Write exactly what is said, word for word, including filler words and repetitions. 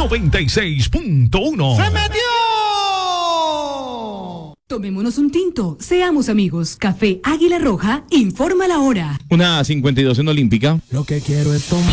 noventa y seis punto uno. ¡Se metió! Tomémonos un tinto, seamos amigos. Café Águila Roja, informa la hora. Una cincuenta y dos en Olímpica. Lo que quiero es tomar.